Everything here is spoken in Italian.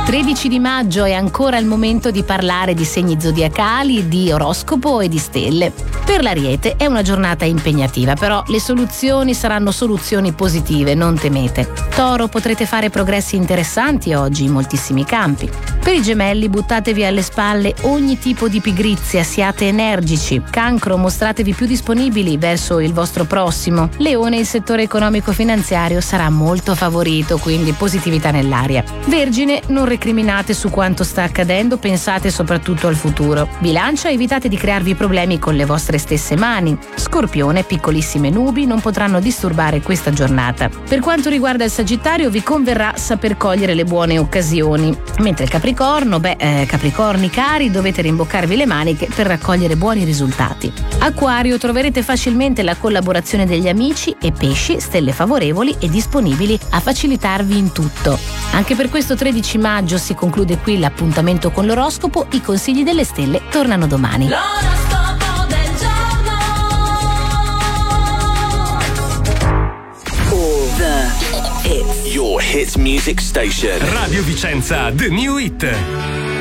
13 di maggio è ancora il momento di parlare di segni zodiacali, di oroscopo e di stelle. Per l'Ariete è una giornata impegnativa, però le soluzioni saranno soluzioni positive, non temete. Toro, potrete fare progressi interessanti oggi in moltissimi campi. Per i Gemelli, buttatevi alle spalle ogni tipo di pigrizia, siate energici. Cancro, mostratevi più disponibili verso il vostro prossimo. Leone, il settore economico-finanziario sarà molto favorito, quindi positività nell'aria. Vergine, non recriminate su quanto sta accadendo, pensate soprattutto al futuro. Bilancia, evitate di crearvi problemi con le vostre stesse mani. Scorpione, piccolissime nubi non potranno disturbare questa giornata. Per quanto riguarda il Sagittario, vi converrà saper cogliere le buone occasioni. Mentre il Capricorni cari, dovete rimboccarvi le maniche per raccogliere buoni risultati. Acquario, troverete facilmente la collaborazione degli amici, e Pesci, stelle favorevoli e disponibili a facilitarvi in tutto. Anche per questo 13 maggio si conclude qui l'appuntamento con l'oroscopo. I consigli delle stelle tornano domani. L'oroscopo del giorno. All the hits. Your hit music station. Radio Vicenza, The New Hit.